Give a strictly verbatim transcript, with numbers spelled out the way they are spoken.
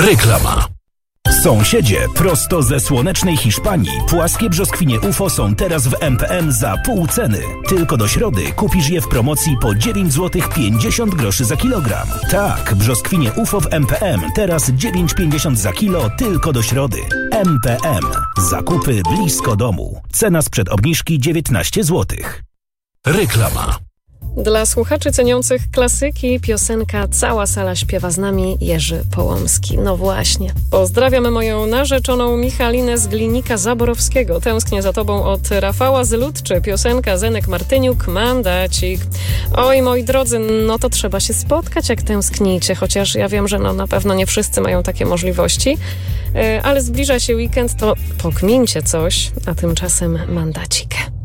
Reklama. Sąsiedzie, prosto ze słonecznej Hiszpanii płaskie brzoskwinie U F O są teraz w M P M za pół ceny. Tylko do środy kupisz je w promocji po dziewięć złotych pięćdziesiąt groszy za kilogram. Tak, brzoskwinie U F O w M P M teraz dziewięć pięćdziesiąt za kilo tylko do środy. M P M. Zakupy blisko domu. Cena sprzed obniżki dziewiętnaście złotych. Reklama. Dla słuchaczy ceniących klasyki piosenka Cała sala śpiewa z nami Jerzy Połomski. No właśnie. Pozdrawiamy moją narzeczoną Michalinę z Glinika Zaborowskiego. Tęsknię za tobą od Rafała z Ludczy. Piosenka Zenek Martyniuk, Mandacik. Oj, moi drodzy, no to trzeba się spotkać, jak tęsknicie. Chociaż ja wiem, że no na pewno nie wszyscy mają takie możliwości. Ale zbliża się weekend, to pokmincie coś, a tymczasem Mandacik.